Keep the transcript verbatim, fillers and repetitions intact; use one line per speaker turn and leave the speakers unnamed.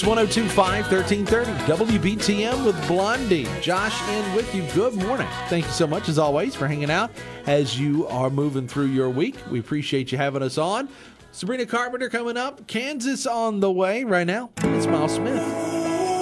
one oh two point five, thirteen thirty W B T M with Blondie. Josh in with you. Good morning. Thank you so much, as always, for hanging out as you are moving through your week. We appreciate you having us on. Sabrina Carpenter coming up. Kansas on the way right now. It's Miles Smith.